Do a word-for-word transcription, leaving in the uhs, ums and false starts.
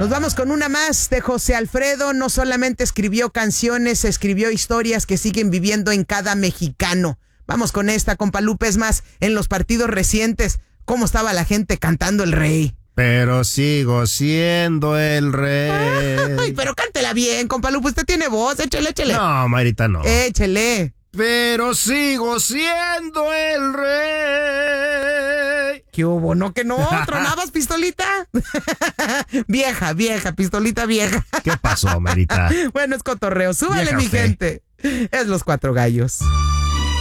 Nos vamos con una más de José Alfredo. No solamente escribió canciones, escribió historias que siguen viviendo en cada mexicano. Vamos con esta, compa Lupe. Es más, en los partidos recientes, ¿cómo estaba la gente cantando El Rey? Pero sigo siendo el rey. Ay, pero cántela bien, compa Lupe. Usted tiene voz, échele, échele. No, Mayrita, no. Échele. Pero sigo siendo el rey. ¿Qué hubo? ¿No que no? ¿Tronabas, pistolita? Vieja, vieja, pistolita vieja. ¿Qué pasó, Mayrita? Bueno, es cotorreo. Súbale, Vieja mi usted. gente. Es Los Cuatro Gallos.